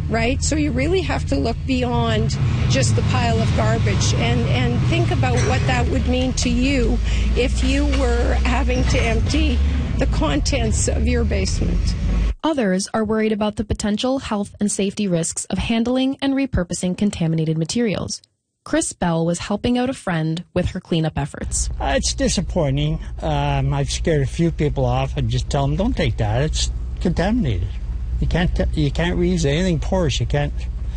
right? So you really have to look beyond just the pile of garbage and think about what that would mean to you if you were having to empty the contents of your basement. Others are worried about the potential health and safety risks of handling and repurposing contaminated materials. Chris Bell was helping out a friend with her cleanup efforts. It's disappointing. I've scared a few people off and just tell them, don't take that. It's contaminated. You can't reuse anything porous. You can't.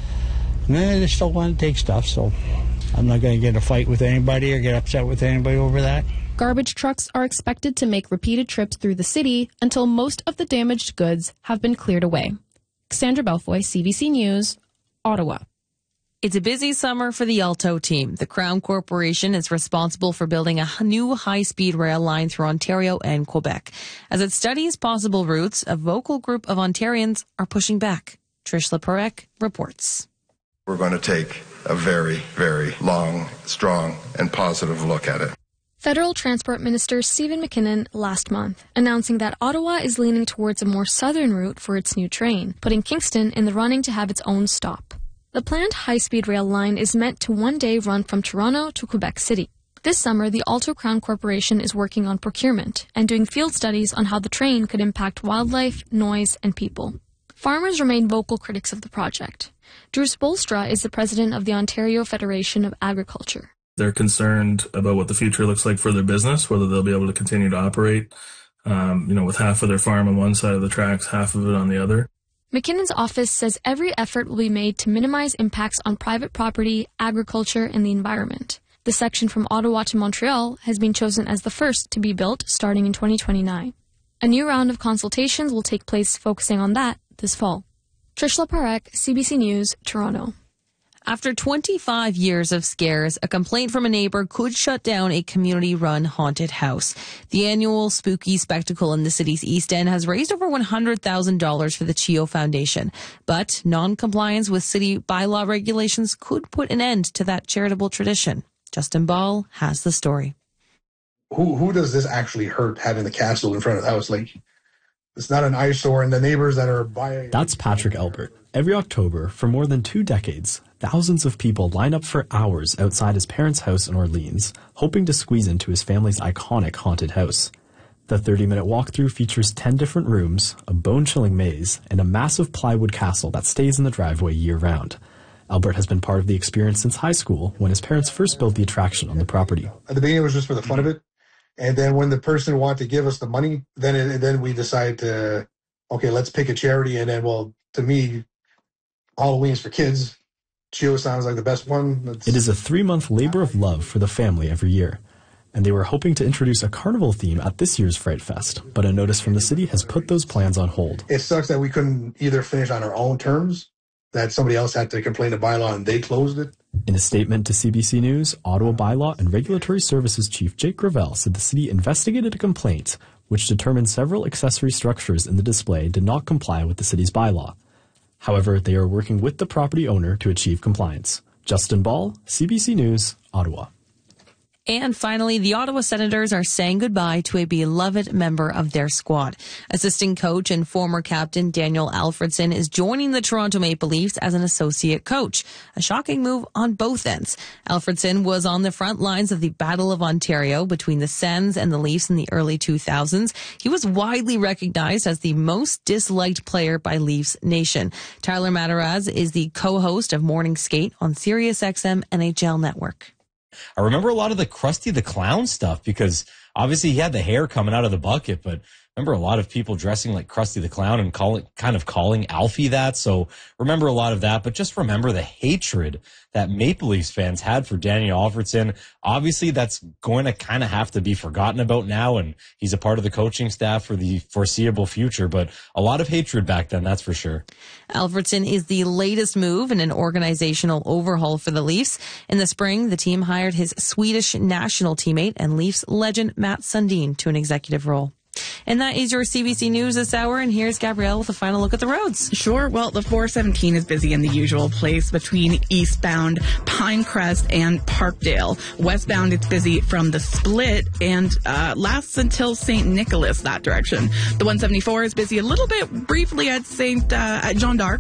And they still want to take stuff, so I'm not going to get in a fight with anybody or get upset with anybody over that. Garbage trucks are expected to make repeated trips through the city until most of the damaged goods have been cleared away. Cassandra Belfoy, CBC News, Ottawa. It's a busy summer for the Alto team. The Crown Corporation is responsible for building a new high-speed rail line through Ontario and Quebec. As it studies possible routes, a vocal group of Ontarians are pushing back. Trish Leparec reports. We're going to take a very, very long, strong, and positive look at it. Federal Transport Minister Stephen McKinnon last month, announcing that Ottawa is leaning towards a more southern route for its new train, putting Kingston in the running to have its own stop. The planned high-speed rail line is meant to one day run from Toronto to Quebec City. This summer, the Alto Crown Corporation is working on procurement and doing field studies on how the train could impact wildlife, noise, and people. Farmers remain vocal critics of the project. Drew Spolstra is the president of the Ontario Federation of Agriculture. They're concerned about what the future looks like for their business, whether they'll be able to continue to operate, with half of their farm on one side of the tracks, half of it on the other. McKinnon's office says every effort will be made to minimize impacts on private property, agriculture, and the environment. The section from Ottawa to Montreal has been chosen as the first to be built starting in 2029. A new round of consultations will take place focusing on that this fall. Trish Leparec, CBC News, Toronto. After 25 years of scares, a complaint from a neighbor could shut down a community-run haunted house. The annual spooky spectacle in the city's East End has raised over $100,000 for the CHEO Foundation. But non-compliance with city bylaw regulations could put an end to that charitable tradition. Justin Ball has the story. Who does this actually hurt, having the castle in front of the house? Like, it's not an eyesore, and the neighbors that are by... That's Patrick Albert. Every October, for more than 2 decades, thousands of people line up for hours outside his parents' house in Orleans, hoping to squeeze into his family's iconic haunted house. The 30-minute walkthrough features 10 different rooms, a bone-chilling maze, and a massive plywood castle that stays in the driveway year-round. Albert has been part of the experience since high school, when his parents first built the attraction on the property. At the beginning, it was just for the fun of it. And then when the person wanted to give us the money, then we decided to, okay, let's pick a charity. And then, well, to me, Halloween's for kids. CHEO sounds like the best one. It is a 3-month labor of love for the family every year. And they were hoping to introduce a carnival theme at this year's Fright Fest, but a notice from the city has put those plans on hold. It sucks that we couldn't either finish on our own terms, that somebody else had to complain to bylaw and they closed it. In a statement to CBC News, Ottawa Bylaw and Regulatory Services Chief Jake Gravel said the city investigated a complaint which determined several accessory structures in the display did not comply with the city's bylaw. However, they are working with the property owner to achieve compliance. Justin Ball, CBC News, Ottawa. And finally, the Ottawa Senators are saying goodbye to a beloved member of their squad. Assistant coach and former captain Daniel Alfredson is joining the Toronto Maple Leafs as an associate coach. A shocking move on both ends. Alfredson was on the front lines of the Battle of Ontario between the Sens and the Leafs in the early 2000s. He was widely recognized as the most disliked player by Leafs Nation. Tyler Mataraz is the co-host of Morning Skate on SiriusXM NHL Network. I remember a lot of the Krusty the Clown stuff because obviously he had the hair coming out of the bucket, but I remember a lot of people dressing like Krusty the Clown and calling Alfie that. So remember a lot of that, but just remember the hatred that Maple Leafs fans had for Daniel Alfredson. Obviously that's going to kind of have to be forgotten about now, and he's a part of the coaching staff for the foreseeable future, but a lot of hatred back then, that's for sure. Alfredson is the latest move in an organizational overhaul for the Leafs. In the spring, the team hired his Swedish national teammate and Leafs legend Matt Sundin to an executive role. And that is your CBC News this hour. And here's Gabrielle with a final look at the roads. Sure. Well, the 417 is busy in the usual place between eastbound Pinecrest and Parkdale. Westbound, it's busy from the Split and lasts until St. Nicholas, that direction. The 174 is busy a little bit briefly at Jean d'Arc.